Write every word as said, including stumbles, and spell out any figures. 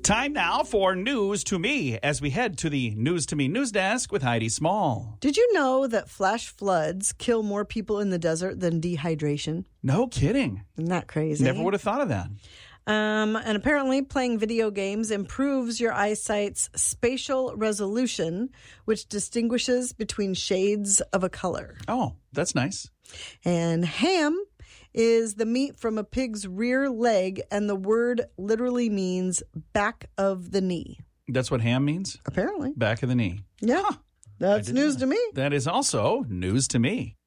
Time now for News to Me as we head to the News to Me news desk with Heidi Small. Did you know that flash floods kill more people in the desert than dehydration? No kidding. Isn't that crazy? Never would have thought of that. Um, and apparently playing video games improves your eyesight's spatial resolution, which distinguishes between shades of a color. Oh, that's nice. And ham is the meat from a pig's rear leg, and the word literally means back of the knee. That's what ham means? Apparently. Back of the knee. Yeah. Huh. That's news to me. That is also news to me.